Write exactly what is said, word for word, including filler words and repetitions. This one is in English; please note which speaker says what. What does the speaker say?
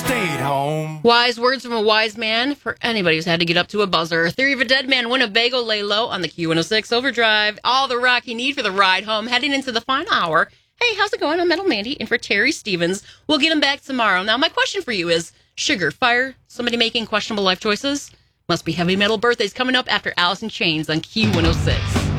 Speaker 1: stayed home.
Speaker 2: Wise words from a wise man for anybody who's had to get up to a buzzer. Theory of a Dead Man, Winnebago, lay low on the Q one oh six Overdrive. All the rock you need for the ride home, heading into the final hour. Hey, how's it going? I'm Metal Mandy, and for Terry Stevens. We'll get him back tomorrow. Now, my question for you is, sugar, fire, somebody making questionable life choices? Must be heavy metal birthdays coming up after Alice in Chains on Q one oh six.